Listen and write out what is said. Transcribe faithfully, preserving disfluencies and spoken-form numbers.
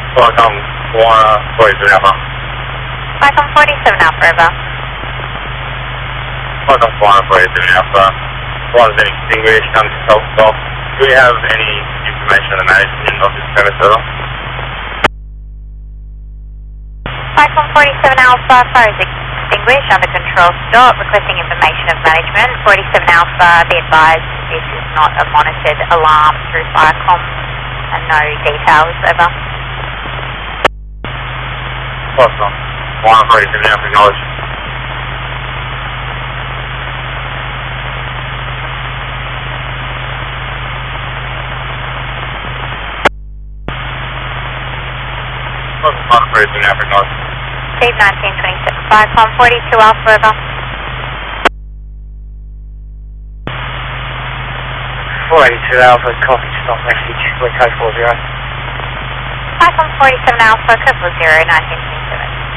Welcome, one forty-seven Alpha. Welcome forty-seven Alpha, over. Welcome, one forty-seven Alpha. One is extinguished on the south stop. Do we have any information on the management of this premise, over? Welcome forty-seven Alpha, fire is extinguished, under control stop, requesting information of management. forty-seven Alpha, be advised this is not a monitored alarm through Firecom and no details, over. Welcome, one forty-seven Alpha, acknowledge. Welcome, one forty-seven Alpha, acknowledge. Steve nineteen twenty-seven, Firecom forty-two Alpha, over. four eighty-two Alpha, copy, stop message, we're code four zero. Firecom forty-seven Alpha, code four zero, nineteen twenty-seven.